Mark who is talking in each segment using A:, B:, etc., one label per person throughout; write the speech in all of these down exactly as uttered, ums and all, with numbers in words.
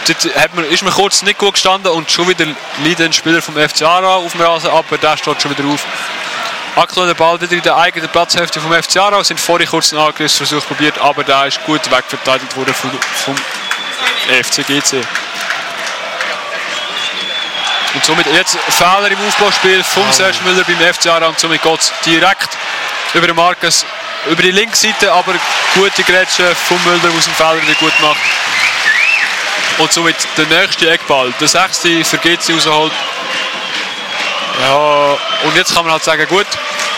A: dort hat man, ist man kurz nicht gut gestanden und schon wieder liegt ein Spieler vom F C Aarau auf dem Rasen, aber der steht schon wieder auf. Aktuell der Ball wieder in der eigenen Platzhälfte vom F C Aarau, sind vorher kurz einen Angriffsversuch probiert, aber der ist gut wegverteidigt worden vom, vom F C G C. Und somit jetzt Fehler im Aufbauspiel vom oh. Serge Müller beim F C Aarau und somit geht es direkt über den Markus, über die linke Seite, aber gute Grätsche vom Müller, der aus dem Fehler wieder gut macht. Und somit der nächste Eckball, der sechste für G C rausholt. Ja, und jetzt kann man halt sagen, gut,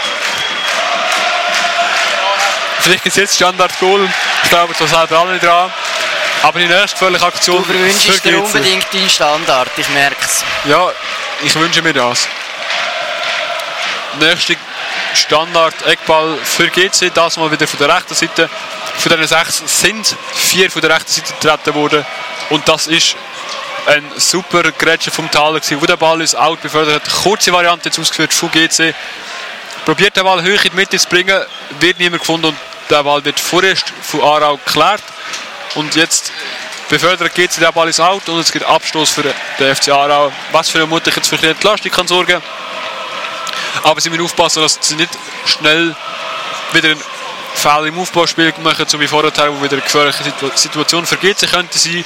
A: vielleicht ist jetzt Standard-Goal, ich glaube, da seid ihr alle dran. Aber die nächste gefährliche Aktion
B: du wünschst dir unbedingt deinen Standard, ich merke es.
A: Ja, ich wünsche mir das. Nächste Standard-Eckball für G C, das mal wieder von der rechten Seite. Von diesen sechs sind vier von der rechten Seite getreten worden. Und das ist ein super Grätsche vom Thaler, wo der Ball ins Out befördert hat. Kurze Variante jetzt ausgeführt von G C. Probiert den Ball hoch in die Mitte zu bringen, wird niemand gefunden und der Ball wird vorerst von Aarau geklärt. Und jetzt befördert G C den Ball ins Out und es gibt Abstoß für den F C Aarau. Was für eine Mutter jetzt für eine Entlastung kann sorgen. Aber sie müssen aufpassen, dass sie nicht schnell wieder einen Fehler im Aufbauspiel machen, so wie vorher, wo wieder eine gefährliche Situation für G C könnte sein.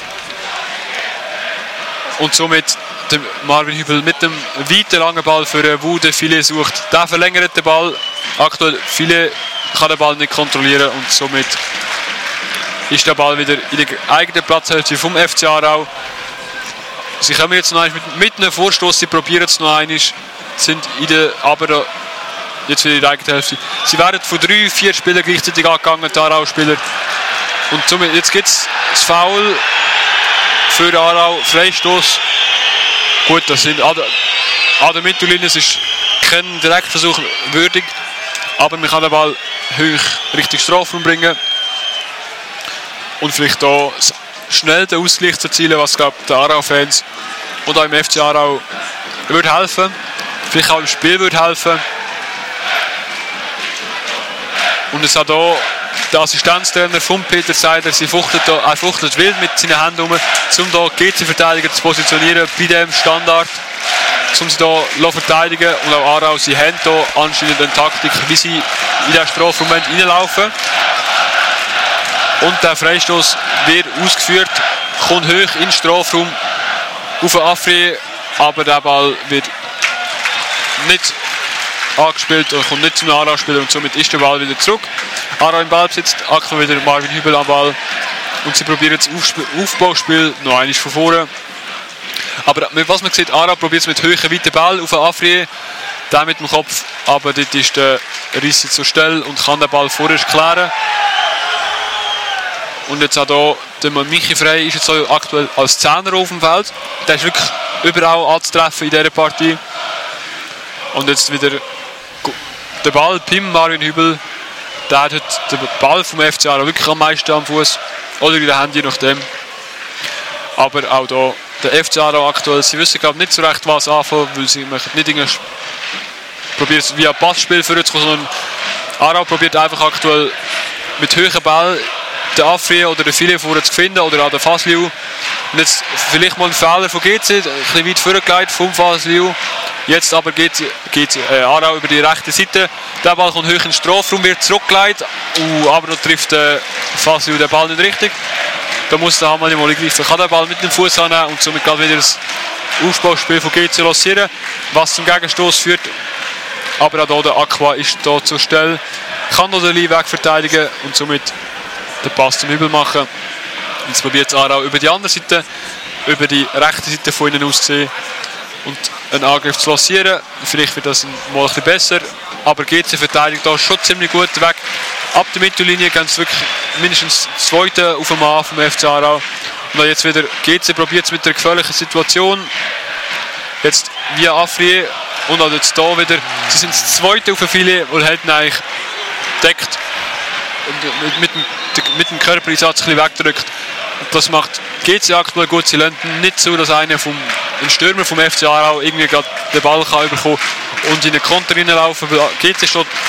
A: Und somit der Marvin Hübel mit dem weiten langen Ball für Wude Filet sucht. Der verlängert den Ball. Aktuell Filet kann den Ball nicht kontrollieren und somit ist der Ball wieder in der eigenen Platzhälfte vom F C Aarau. Sie kommen jetzt noch einmal mit, mit einem Vorstoß, sie probieren es noch einmal, sind in der, aber jetzt wieder in der eigenen Hälfte. Sie werden von drei, vier Spielern gleichzeitig angegangen, die Aarau-Spieler. Und somit, jetzt gibt es das Foul für Aarau, Freistoß. Gut, das sind an der, an der Mittellinie, es ist kein Direktversuch würdig, aber man kann den Ball hoch Richtung Strafraum bringen. Und vielleicht hier schnell den Ausgleich zu erzielen, was glaube ich den Aarau-Fans und auch im F C Aarau würde helfen. Vielleicht auch im Spiel würde helfen. Und es hat hier der Assistenztrainer von Peter Seider, sie fuchtelt, da, er fuchtelt wild mit seinen Händen um, um hier G C-Verteidiger zu positionieren bei dem Standard, um sie hier zu verteidigen. Und auch Aarau, sie haben hier anscheinend eine Taktik, wie sie in den Strafmoment reinlaufen. Und der Freistoß wird ausgeführt, kommt hoch in den Strafraum auf Afri, aber der Ball wird nicht angespielt und kommt nicht zum Aarau-Spieler und somit ist der Ball wieder zurück. Aarau im Ballbesitz, aktuell wieder Marvin Hübel am Ball und sie probieren das Aufbauspiel noch einmal von vorne. Aber was man sieht, Aarau probiert es mit hohen, weiten Ball auf Afri, der mit dem Kopf, aber dort ist der Rissi zur Stelle und kann den Ball vorerst klären. Und jetzt auch hier, der Michi Frey ist jetzt so aktuell als Zehner auf dem Feld. Der ist wirklich überall anzutreffen in dieser Partie. Und jetzt wieder der Ball, Pim Marvin Hübel, der hat den Ball vom F C Aarau wirklich am meisten am Fuß oder in der Hand, je nachdem. Aber auch hier, der F C Aarau aktuell, sie wissen glaube nicht so recht, was anfangen, weil sie nicht irgendwie probieren es via Passspiel vorzukommen, sondern Aarau probiert einfach aktuell mit hohen Ball den Afri oder den Filet vorher zu finden oder auch den Fasliu. Und jetzt vielleicht mal ein Fehler von G C, ein bisschen weit vorgelegt vom Fasliu. Jetzt aber geht, geht äh, Aarau über die rechte Seite. Der Ball kommt hoch in den Strafraum, wird zurückgelegt. Uh, aber noch trifft äh, Fasliu den Ball nicht richtig. Da muss der Hammer mal greifen. Kann den Ball mit dem Fuß annehmen und somit gerade wieder das Aufbauspiel von G C lancieren, was zum Gegenstoß führt. Aber auch hier der Aqua ist hier zur Stelle. Kann noch den Lee wegverteidigen und somit den Pass zum Hübel machen. Jetzt probiert es Aarau über die andere Seite, über die rechte Seite von ihnen aussehen und einen Angriff zu lancieren. Vielleicht wird das mal ein bisschen besser, aber G C verteidigt da schon ziemlich gut weg. Ab der Mittellinie gehen es wirklich mindestens Zweite auf dem Mann vom F C Aarau. Und dann jetzt wieder G C probiert es mit der gefährlichen Situation. Jetzt via Afri und dann jetzt hier wieder. Sie sind das Zweite auf dem Filet und halten eigentlich deckt und mit, mit, mit dem Körpereinsatz ein bisschen wegdrückt. Das macht G C aktuell gut. Sie lassen nicht so, dass einer vom ein Stürmer vom F C Aarau irgendwie gerade den Ball kann bekommen und in den Konter reinlaufen. G C steht